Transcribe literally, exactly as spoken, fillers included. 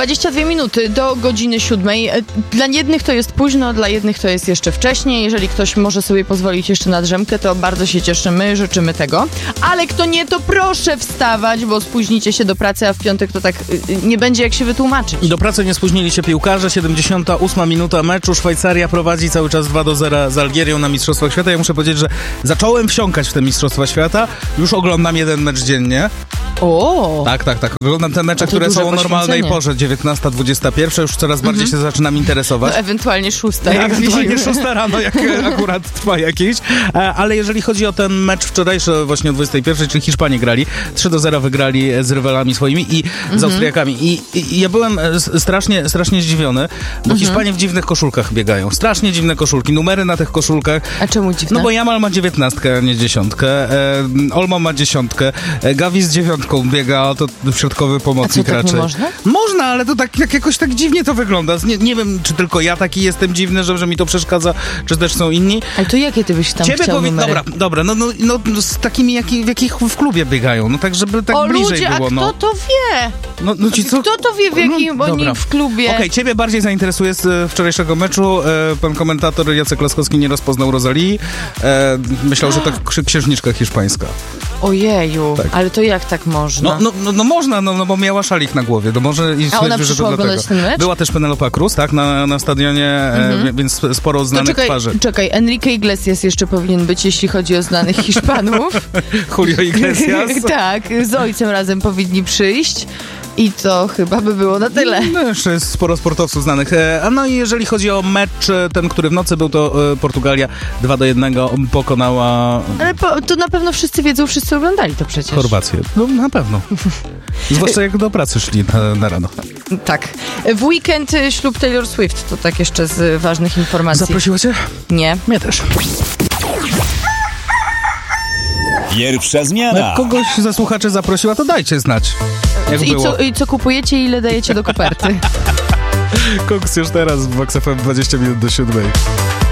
dwadzieścia dwie minuty do godziny siódmej. Dla jednych to jest późno, dla jednych to jest jeszcze wcześniej. Jeżeli ktoś może sobie pozwolić jeszcze na drzemkę, to bardzo się cieszymy, życzymy tego. Ale kto nie, to proszę wstawać, bo spóźnicie się do pracy, a w piątek to tak nie będzie jak się wytłumaczyć. Do pracy nie spóźnili się piłkarze. siedemdziesiąta ósma minuta meczu. Szwajcaria prowadzi cały czas dwa do zera z Algierią na Mistrzostwach Świata. Ja muszę powiedzieć, że zacząłem wsiąkać w te Mistrzostwa Świata. Już oglądam jeden mecz dziennie. O! Tak, tak, tak. Oglądam te mecze, które są o normalnej porze. dziewiętnasta dwudziesta pierwsza. Już coraz bardziej mm-hmm. się zaczynam interesować. No, ewentualnie szósta, jak Ewentualnie widzimy. szósta rano, jak akurat trwa jakiś. Ale jeżeli chodzi o ten mecz wczorajszy, właśnie o dwudziestej pierwszej, czyli Hiszpanie grali. trzy do zera wygrali z rywalami swoimi i mm-hmm. z Austriakami. I, I ja byłem strasznie, strasznie zdziwiony, bo mm-hmm. Hiszpanie w dziwnych koszulkach biegają. Strasznie dziwne koszulki. Numery na tych koszulkach. A czemu dziwne? No bo Jamal ma dziewiętnastkę, a nie dziesiątkę. E, Olmo ma dziesiątkę. E, Gavi z dziewiątką biega, to środkowy pomocnik a co, tak raczej. Nie można? Można, ale to tak jak, jakoś tak dziwnie to wygląda. Nie, nie wiem, czy tylko ja taki jestem dziwny, że, że mi to przeszkadza, czy też są inni. Ale to jakie ty byś tam Ciebie chciał powie... numery? Dobra, dobra, no, no, no z takimi, jaki, w jakich w klubie biegają. No tak, żeby tak o, bliżej ludzie, było. a kto no. to wie? No, no ci co? Kto to wie, w jakim no, oni w klubie? Okej, okay, ciebie bardziej zainteresuje z e, wczorajszego meczu. E, pan komentator Jacek Laskowski nie rozpoznał Rozalii. E, myślał, że to księżniczka hiszpańska. Ojeju, tak. Ale to jak tak można? No, no, no, no można, no, no bo miała szalik na głowie. To może i a ona że przyszła to oglądać ten mecz? Była też Penelope Cruz, tak, na, na stadionie, mm-hmm. e, więc sporo znanych to czekaj, twarzy. Czekaj, Enrique Iglesias jeszcze powinien być, jeśli chodzi o znanych Hiszpanów. Julio Iglesias. Tak, z ojcem razem powinni przyjść. I to chyba by było na tyle. No, jeszcze jest sporo sportowców znanych. A no i jeżeli chodzi o mecz, ten, który w nocy był, to Portugalia dwa do jednego pokonała... Ale po, to na pewno wszyscy wiedzą, wszyscy oglądali to przecież. Chorwację. No na pewno. Zwłaszcza jak do pracy szli na, na rano. Tak. W weekend ślub Taylor Swift, to tak jeszcze z ważnych informacji. Zaprosiła cię? Nie. Mnie też. Pierwsza zmiana. Jak kogoś ze słuchaczy zaprosiła, to dajcie znać. Jak I, było. Co, I co kupujecie i ile dajecie do koperty? Koks już teraz w Vox F M dwadzieścia minut do siódmej.